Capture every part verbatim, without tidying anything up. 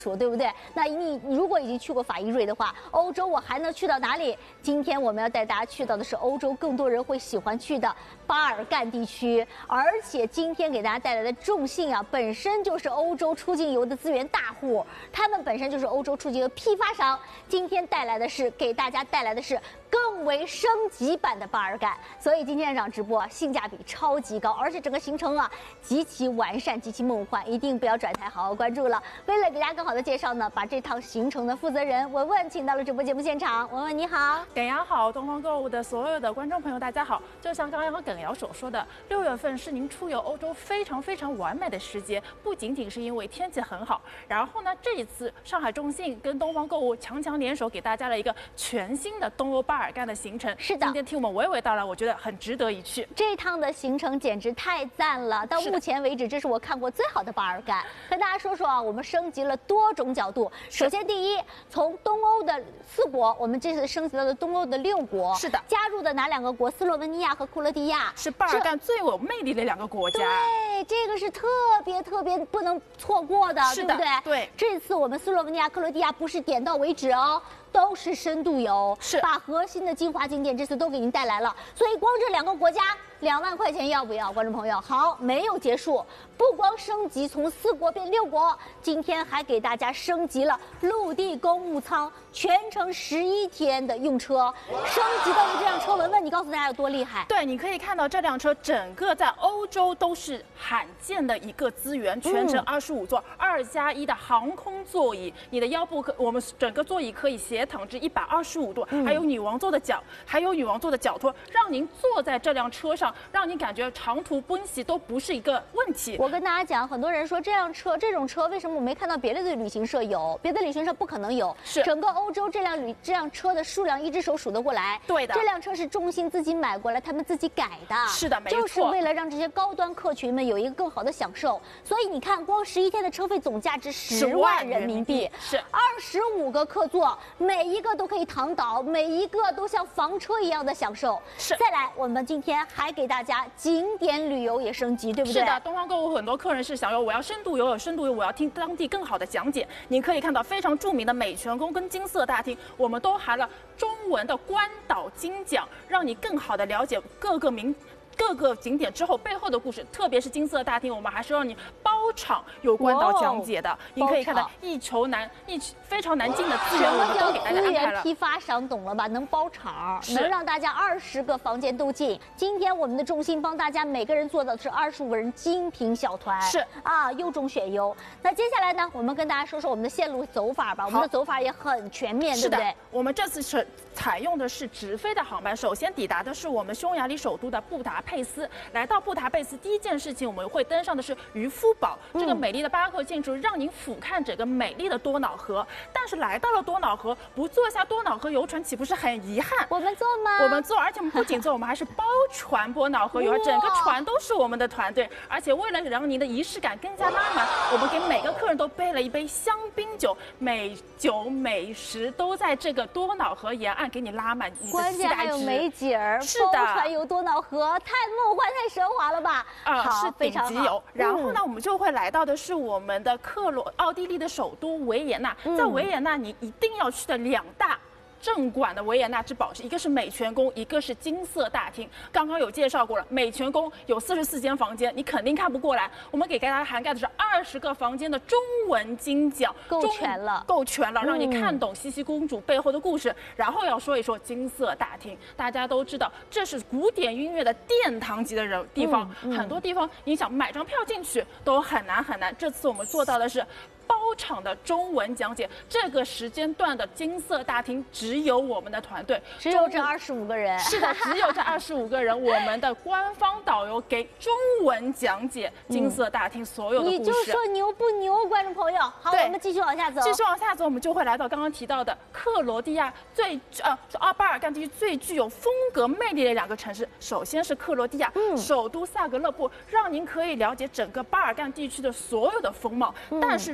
说对不对？那你如果已经去过法意瑞的话，欧洲我还能去到哪里？今天我们要带大家去到的是欧洲更多人会喜欢去的巴尔干地区，而且今天给大家带来的众信啊，本身就是欧洲出境游的资源大户，他们本身就是欧洲出境游批发商。今天带来的是给大家带来的是更为升级版的巴尔干，所以今天这场直播啊，性价比超级高，而且整个行程啊极其完善、极其梦幻，一定不要转台，好好关注了。为了给大家更好的介绍呢，把这趟行程的负责人文文请到了直播节目现场。文文你好， 耿瑶好，东方购物的所有的观众朋友大家好。就像刚刚耿瑶所说的，六月份是您出游欧洲非常非常完美的时节，不仅仅是因为天气很好，然后呢，这一次上海中信跟东方购物强强联手，给大家了一个全新的东欧巴尔干的行程。 是的， 今天听我们娓娓道来，我觉得很值得一去。 这趟的行程简直太赞了，到目前为止，这是我看过最好的巴尔干。跟大家说说啊，我们升级了多种角度。首先，第一，从东欧的四国，我们这次升级到了东欧的六国。 是的， 加入的哪两个国？斯洛文尼亚和克罗地亚是巴尔干最有魅力的两个国家。 对，这个是特别特别不能错过的， 是的， 对不对？ 对， 这次我们斯洛文尼亚、克罗地亚不是点到为止哦。都是深度游， 是把核心的精华景点这次都给您带来了，所以光这两个国家两万块钱要不要？观众朋友，好，没有结束，不光升级从四国变六国，今天还给大家升级了陆地公务舱，全程十一天的用车，升级到了这辆车。文文，你告诉大家有多厉害？ 对，你可以看到这辆车整个在欧洲都是罕见的一个资源，全程二十五座二加一的航空座椅，你的腰部可我们整个座椅可以斜躺至一百二十五度，嗯、还有女王座的脚，还有女王座的脚托，让您坐在这辆车上，让您感觉长途奔袭都不是一个问题。 我跟大家讲，很多人说这辆车这种车为什么我没看到别的旅行社有？别的旅行社不可能有。 是整个欧洲这辆旅这辆车的数量一只手数得过来。 对的， 这辆车是众信自己买过来，他们自己改的。 是的，没错， 就是为了让这些高端客群们有一个更好的享受。所以你看，光十一天的车费总价值十万人民币， 是二十五个客座，每一个都可以躺倒，每一个都像房车一样的享受。 是， 再来，我们今天还给大家景点旅游也升级，对不对？ 是的，东方购物很多客人是想要我要深度游，有深度游，我要听当地更好的讲解。你可以看到非常著名的美泉宫跟金色大厅，我们都含了中文的关岛金讲，让你更好的了解各个名。各个景点之后背后的故事，特别是金色大厅，我们还是让你包场有关岛讲解的。你可以看到一筹难一非常难进的资源，我们都给大家安排了。 批发商懂了吧？能包场，能让大家二十个房间都进。今天我们的重心帮大家每个人做的是二十五个人精品小团， 是啊，优中选优。那接下来呢，我们跟大家说说我们的线路走法吧。我们的走法也很全面，对不对？ 我们这次是采用的是直飞的航班，首先抵达的是我们匈牙利首都的布达佩斯。来到布达佩斯，第一件事情我们会登上的是渔夫堡，嗯、这个美丽的巴洛克建筑，让您俯瞰整个美丽的多瑙河。但是来到了多瑙河，不坐下多瑙河游船，岂不是很遗憾？ 我们坐吗？ 我们坐，而且我们不仅坐，我们还是包船多瑙河游，整个船都是我们的团队。而且为了让您的仪式感更加拉满，我们给每个客人都备了一杯香槟酒，美酒美食都在这个多瑙河沿岸给你拉满你的期待值。 关键还有美景儿， 是的， 包船游多瑙河，太梦幻。太奢华了吧！ 啊、呃，是顶级游。然后呢， 嗯、 我们就会来到的是我们的克罗奥地利的首都维也纳。嗯、在维也纳，你一定要去的两大镇馆的维也纳之宝是一个是美泉宫，一个是金色大厅。刚刚有介绍过了，美泉宫有四十四间房间，你肯定看不过来。我们给大家涵盖的是二十个房间的中文精讲， 够全了， 够全了，让你看懂茜茜公主背后的故事。嗯、然后要说一说金色大厅，大家都知道这是古典音乐的殿堂级的人地方，嗯嗯、很多地方你想买张票进去都很难很难。这次我们做到的是包场的中文讲解，这个时间段的金色大厅只有我们的团队， 只有这二十五个人。 是的，只有这二十五个人，我们的官方导游给中文讲解金色大厅所有的故事。 你就说牛不牛，观众朋友？好，我们继续往下走。 继续往下走，我们就会来到刚刚提到的克罗地亚最呃阿巴尔干地区最具有风格魅力的两个城市。首先是克罗地亚、嗯、首都萨格勒布，让您可以了解整个巴尔干地区的所有的风貌。嗯、但是重中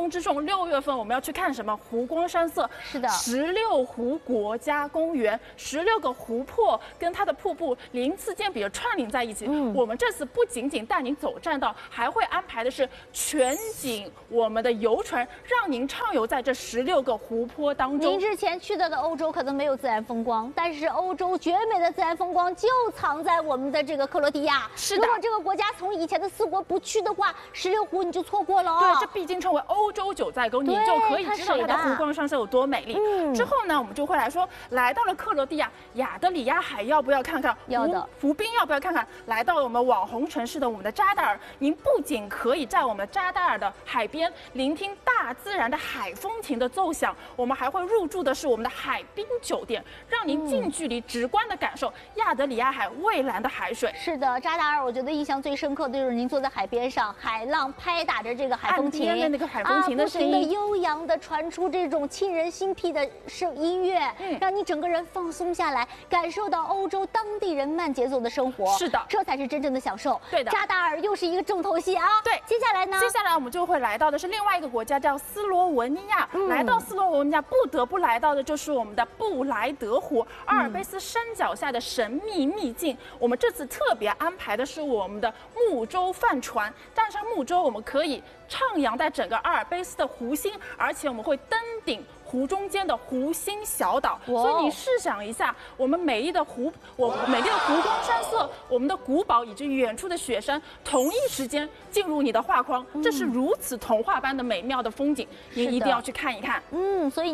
中之重，六月份我们要去看什么？湖光山色。 是的， 十六湖国家公园，十六个湖泊跟它的瀑布鳞次涧比的串联在一起。嗯，我们这次不仅仅带您走栈道，还会安排的是全景我们的游船，让您畅游在这十六个湖泊当中。 您之前去到的欧洲可能没有自然风光，但是欧洲绝美的自然风光就藏在我们的这个克罗地亚。 是的， 如果这个国家从以前的四国不去的话，十六湖你就错过了哦。 对，这毕竟称为欧洲九寨沟，你就可以知道它的湖光山色有多美丽。嗯，之后呢，我们就会来说，来到了克罗地亚，亚得里亚海要不要看看？ 要的。 湖滨要不要看看？来到了我们网红城市的我们的扎达尔，您不仅可以在我们扎达尔的海边聆听大自然的海风琴的奏响，我们还会入住的是我们的海滨酒店，让您近距离直观的感受亚得里亚海蔚蓝的海水。 是的，扎达尔，我觉得印象最深刻的就是您坐在海边上，海浪拍打着这个海风琴， 岸边的那个海风琴的声音， 啊、不停的悠扬的传出这种沁人心脾的声音乐，嗯，让你整个人放松下来，感受到欧洲当地人慢节奏的生活。 是的， 这才是真正的享受。 对的， 扎达尔又是一个重头戏啊。 对， 接下来呢？ 接下来我们就会来到的是另外一个国家，叫斯洛文尼亚。嗯、来到斯洛文尼亚，不得不来到的就是我们的布莱德湖，阿尔卑斯山脚下的神秘秘境。嗯、我们这次特别安排的是我们的木舟帆船，搭上木舟，我们可以徜徉在整个阿尔卑斯的湖心，而且我们会登顶湖中间的湖心小岛。所以你试想一下，我们美丽的湖，我美丽的湖光山色，我们的古堡以及远处的雪山，同一时间进入你的画框，这是如此童话般的美妙的风景，您一定要去看一看。 嗯，所以。